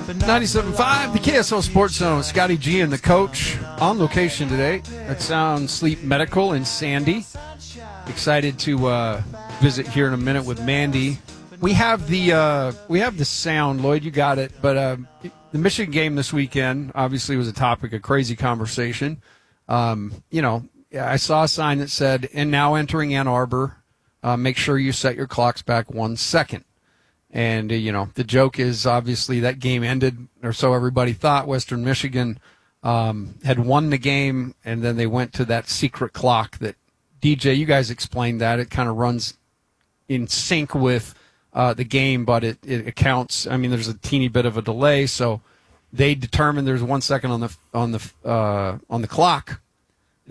97.5, the KSL Sports Zone. Scotty G and the coach on location today at Sound Sleep Medical in Sandy. Excited to visit here in a minute with Mandy. We have the sound, Lloyd. You got it. But the Michigan game this weekend obviously was a topic of crazy conversation. I saw a sign that said, "And now entering Ann Arbor, make sure you set your clocks back 1 second." And, the joke is obviously that game ended, or so everybody thought. Western Michigan had won the game, and then they went to that secret clock that, DJ, you guys explained that. It kind of runs in sync with the game, but it accounts. I mean, there's a teeny bit of a delay, so they determined there's 1 second on the clock,